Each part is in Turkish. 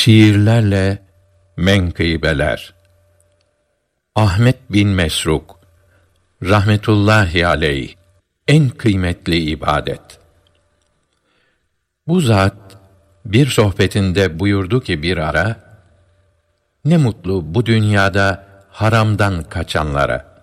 Şiirlerle menkıbeler. Ahmet bin Mesruk rahmetullahi aleyh en kıymetli ibadet. Bu zat bir sohbetinde buyurdu ki bir ara, ne mutlu bu dünyada haramdan kaçanlara.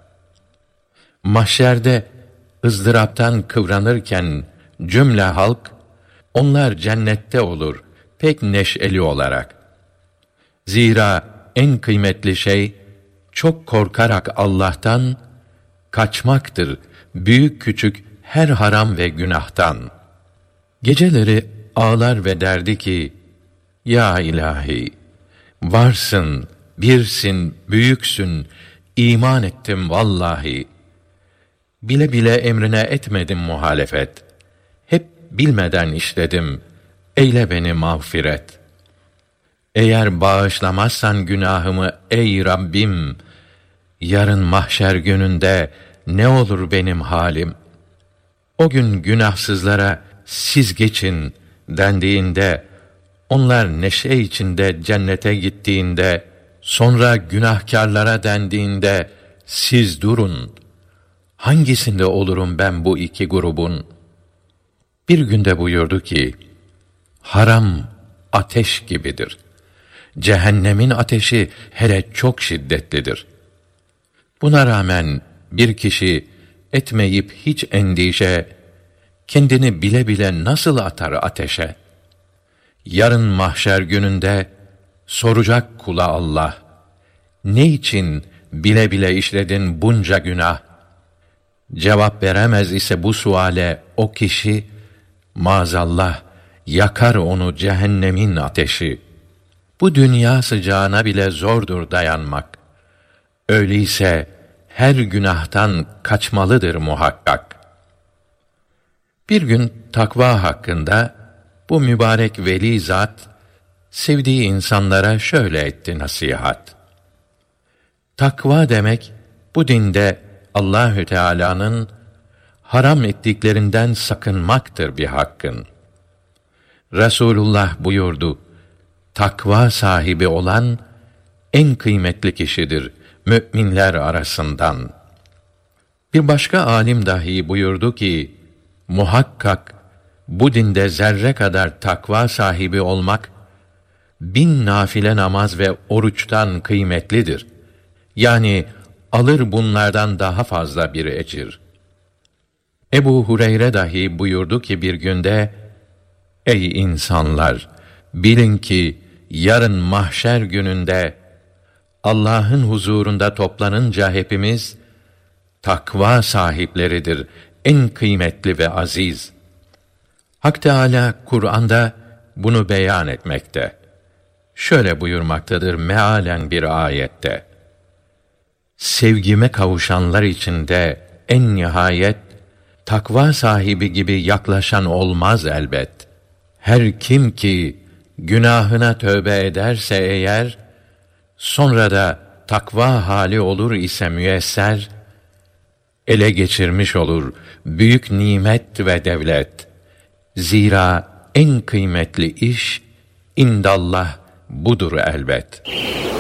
Mahşerde ızdıraptan kıvranırken cümle halk, onlar cennette olur pek neşeli olarak. Zira en kıymetli şey, çok korkarak Allah'tan kaçmaktır, büyük küçük her haram ve günahtan. Geceleri ağlar ve derdi ki, ya ilahi, varsın, birsin, büyüksün, iman ettim vallahi. Bile bile emrine etmedim muhalefet. Hep bilmeden işledim, eyle beni mağfiret. Eğer bağışlamazsan günahımı ey Rabbim, yarın mahşer gününde ne olur benim halim? O gün günahsızlara siz geçin dendiğinde, onlar neşe içinde cennete gittiğinde, sonra günahkârlara dendiğinde, siz durun, hangisinde olurum ben bu iki grubun? Bir günde buyurdu ki, haram ateş gibidir. Cehennemin ateşi hele çok şiddetlidir. Buna rağmen bir kişi etmeyip hiç endişe, kendini bile bile nasıl atar ateşe? Yarın mahşer gününde soracak kula Allah, ne için bile bile işledin bunca günah? Cevap veremez ise bu suale o kişi, maazallah yakar onu cehennemin ateşi. Bu dünya sıcağına bile zordur dayanmak. Öyleyse her günahtan kaçmalıdır muhakkak. Bir gün takva hakkında bu mübarek veli zat sevdiği insanlara şöyle etti nasihat. Takva demek bu dinde Allahü Teala'nın haram ettiklerinden sakınmaktır bir hakkın. Resulullah buyurdu, takva sahibi olan en kıymetli kişidir müminler arasından. Bir başka alim dahi buyurdu ki, muhakkak bu dinde zerre kadar takva sahibi olmak 1000 nafile namaz ve oruçtan kıymetlidir. Yani alır bunlardan daha fazla bir ecir. Ebu Hureyre dahi buyurdu ki bir günde, ey insanlar, bilin ki yarın mahşer gününde Allah'ın huzurunda toplanınca hepimiz takva sahipleridir, en kıymetli ve aziz. Hak Teâlâ Kur'an'da bunu beyan etmekte. Şöyle buyurmaktadır mealen bir ayette. Sevgime kavuşanlar içinde en nihayet takva sahibi gibi yaklaşan olmaz elbet. Her kim ki günahına tövbe ederse eğer, sonra da takva hali olur ise müyesser, ele geçirmiş olur büyük nimet ve devlet. Zira en kıymetli iş indallah budur elbet.